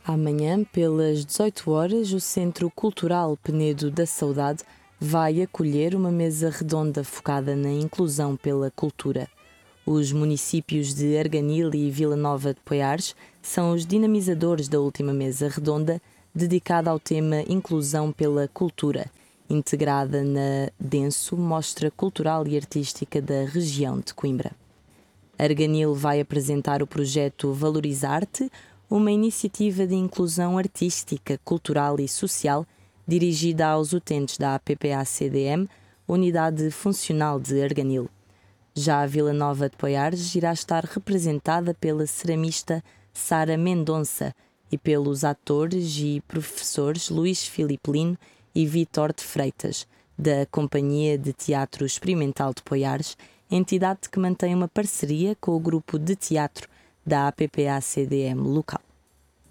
Amanhã, pelas 18 horas, o Centro Cultural Penedo da Saudade vai acolher uma mesa redonda focada na inclusão pela cultura. Os municípios de Arganil e Vila Nova de Poiares são os dinamizadores da última mesa redonda dedicada ao tema Inclusão pela Cultura, integrada na Denso Mostra Cultural e Artística da região de Coimbra. Arganil vai apresentar o projeto Valorizarte, uma iniciativa de inclusão artística, cultural e social dirigida aos utentes da APPA-CDM, Unidade Funcional de Arganil. Já a Vila Nova de Poiares irá estar representada pela ceramista Sara Mendonça e pelos atores e professores Luís Filipe Lino e Vítor de Freitas, da Companhia de Teatro Experimental de Poiares, entidade que mantém uma parceria com o grupo de teatro da APPA-CDM local.